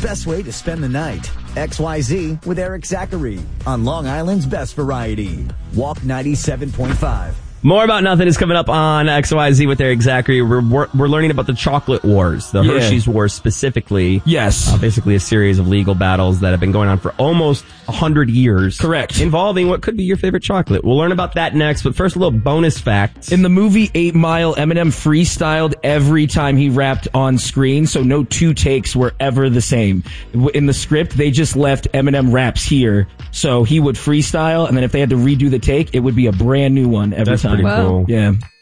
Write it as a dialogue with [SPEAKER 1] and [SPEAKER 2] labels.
[SPEAKER 1] best way to spend the night. XYZ with Eric Zachary on Long Island's Best Variety. Walk 97.5.
[SPEAKER 2] More About Nothing is coming up on XYZ with Eric Zachary. We're learning about the chocolate wars, the Hershey's wars specifically.
[SPEAKER 3] Yes.
[SPEAKER 2] Basically a series of legal battles that have been going on for almost 100 years.
[SPEAKER 3] Correct.
[SPEAKER 2] Involving what could be your favorite chocolate. We'll learn about that next, but first a little bonus fact.
[SPEAKER 3] In the movie 8 Mile, Eminem freestyled every time he rapped on screen, so no two takes were ever the same. In the script, they just left Eminem raps here, so he would freestyle, and then if they had to redo the take, it would be a brand new one every time.
[SPEAKER 2] Pretty cool.
[SPEAKER 3] Yeah.